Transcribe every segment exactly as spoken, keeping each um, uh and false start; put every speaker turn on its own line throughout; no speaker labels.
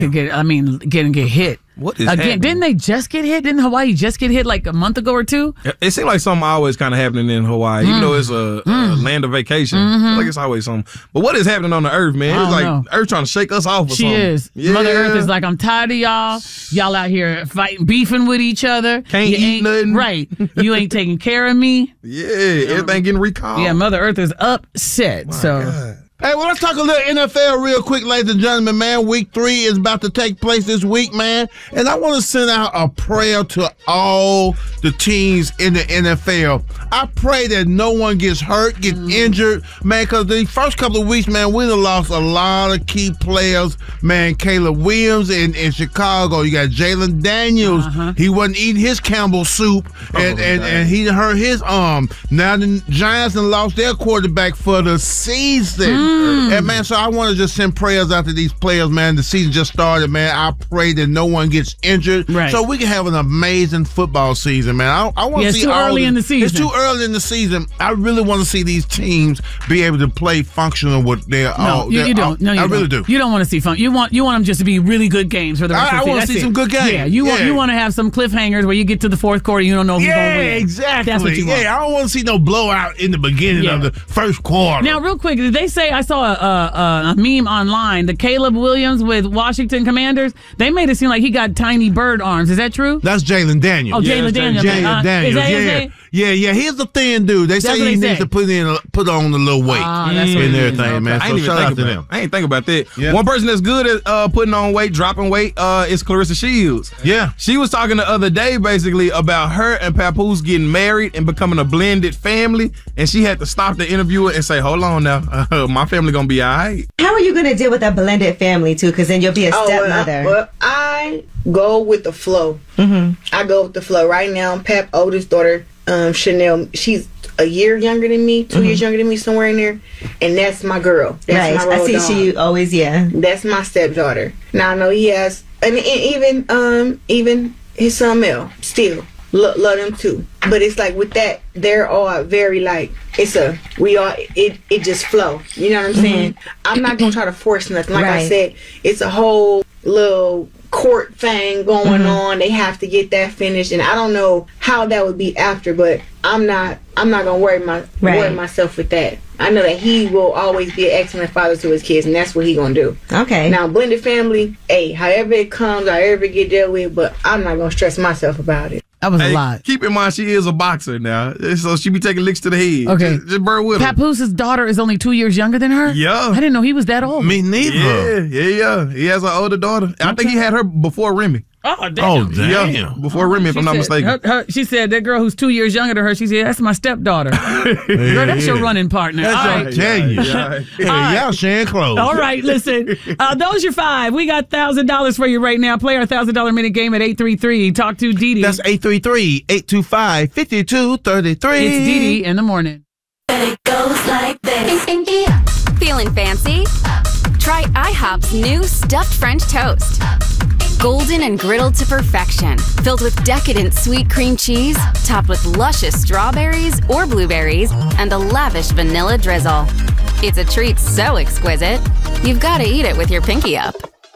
Get, I mean, getting get hit.
What is
Again,
happening?
didn't they just get hit? Didn't Hawaii just get hit like a month ago or two?
It seems like something always kind of happening in Hawaii, mm. even though it's a, mm. a land of vacation. Mm-hmm. I feel like it's always something. But what is happening on the earth, man? It's like know. Earth trying to shake us off or
she
something.
She is. Yeah. Mother Earth is like, I'm tired of y'all. Y'all out here fighting, beefing with each other.
Can't
you
eat nothing.
Right. You ain't taking care of me.
Yeah, everything getting recalled.
Yeah, Mother Earth is upset.
My
so.
God.
Hey, well, let's talk a little N F L real quick, ladies and gentlemen, man. Week three is about to take place this week, man. And I want to send out a prayer to all the teams in the N F L. I pray that no one gets hurt, gets mm. injured, man, because the first couple of weeks, man, we done lost a lot of key players. Man, Caleb Williams in, in Chicago. You got Jalen Daniels. Uh-huh. He wasn't eating his Campbell soup, and, oh, and, and he hurt his arm. Now the Giants done lost their quarterback for the season. Mm. And, man, so I want to just send prayers out to these players, man. The season just started, man. I pray that no one gets injured
right.
so we can have an amazing football season, man. I, I want
yeah,
to see
it's too
all
early
the,
in the season.
It's too early in the season. I really want to see these teams be able to play functional with their
No,
all,
you,
their,
you don't. No, you
I
don't.
really do.
You don't want to see fun. You want you want them just to be really good games for the rest
I,
of the season.
I want to see
it.
some good games.
Yeah, you
yeah.
want you want to have some cliffhangers where you get to the fourth quarter, you don't know who's
yeah,
going to win.
exactly.
That's what you want.
Yeah, I don't want to see no blowout in the beginning
yeah.
of the first quarter.
Now, real quick, did they say, I saw a, a, a meme online, the Caleb Williams with Washington Commanders, they made it seem like he got tiny bird arms. Is that true?
That's Jalen Daniels.
Oh, Jalen
yeah,
Daniels.
Jalen
Uh,
Daniels.
Is that
yeah,
his
yeah.
name?
yeah, yeah. He's a thin dude. They
That's
say
what
he
they
needs
say.
to put in a, put on a little weight
Ah, that's what
and
it is.
everything,
Okay.
man.
I
So
ain't even
shout
think
out to
about
them.
I ain't think about that.
Yeah.
One person that's good at uh, putting on weight, dropping weight, uh, is Clarissa Shields.
Yeah.
She was talking the other day basically about her and Papoose getting married and becoming a blended family, and she had to stop the interviewer and say, hold on now, uh, my family gonna be all right.
How are you going to deal with a blended family, too? Because then you'll be a
Oh,
stepmother.
well, I go with the flow.
Mm-hmm.
I go with the flow. Right now, Pap, oldest daughter, um, Chanel, she's a year younger than me, two mm-hmm. years younger than me, somewhere in there, and that's my girl. That's
right.
my road
I see
dog.
she always, yeah.
That's my stepdaughter. Now I know he has, and, and even um, even his son Mel, still lo- love them too. But it's like with that, they're all very like, it's a, we all, it, it just flow. You know what I'm saying? Mm-hmm. I'm not going to try to force nothing. Like
right.
I said, it's a whole little court thing going
mm-hmm.
on. They have to get that finished, and I don't know how that would be after, but I'm not, I'm not going to worry my,
right.
worry myself with that. I know that he will always be an excellent father to his kids, and that's what he going to do.
Okay.
Now, blended family, hey, however it comes, however it get dealt with, but I'm not going to stress myself about it.
That was
Hey,
a lot.
keep in mind, she is a boxer now, so she be taking licks to the head.
Okay.
Just, just burn with her.
Papoose's daughter is only two years younger than her?
Yeah.
I didn't know he was that old.
Me neither.
Yeah, yeah, yeah. He has an older daughter. Okay. I think he had her before Remy.
Oh, damn.
Oh, damn.
Yeah, before Remy, if
She
I'm not
said-
mistaken.
her- her- she said that girl who's two years younger than her, she said, that's my stepdaughter. Girl, that's your running partner.
That's
All
what I'm
right.
telling you.
Yeah,
Hey,
right.
y'all sharing clothes.
All right, listen. Uh, those are five. We got one thousand dollars for you right now. Play our one thousand dollars minute game at eight three three. Talk to Dee Dee.
That's eight three three, eight two five, five two three three.
It's Dee Dee in the morning.
And it goes like this. Feeling fancy? Try IHOP's new stuffed French toast. Golden and griddled to perfection, filled with decadent sweet cream cheese, topped with luscious strawberries or blueberries, and a lavish vanilla drizzle. It's a treat so exquisite, you've got to eat it with your pinky up.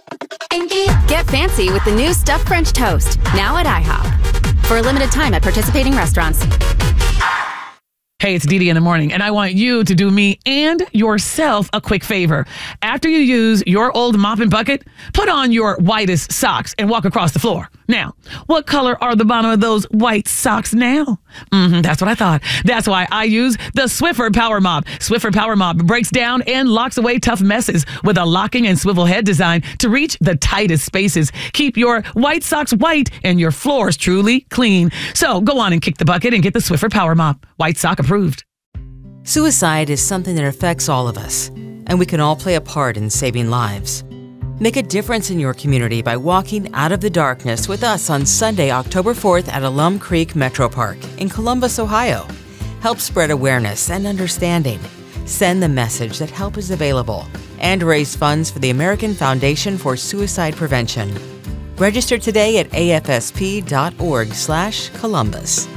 Get fancy with the new stuffed French toast, now at IHOP. For a limited time at participating restaurants.
Hey, it's Dee Dee in the morning, and I want you to do me and yourself a quick favor. After you use your old mop and bucket, put on your whitest socks and walk across the floor. Now, what color are the bottom of those white socks now? Mm-hmm, that's what I thought. That's why I use the Swiffer Power Mop. Swiffer Power Mop breaks down and locks away tough messes with a locking and swivel head design to reach the tightest spaces. Keep your white socks white and your floors truly clean. So go on and kick the bucket and get the Swiffer Power Mop. White sock approved.
Suicide is something that affects all of us, and we can all play a part in saving lives. Make a difference in your community by walking out of the darkness with us on Sunday, October fourth at Alum Creek Metro Park in Columbus, Ohio. Help spread awareness and understanding. Send the message that help is available and raise funds for the American Foundation for Suicide Prevention. Register today at A F S P dot org slash Columbus.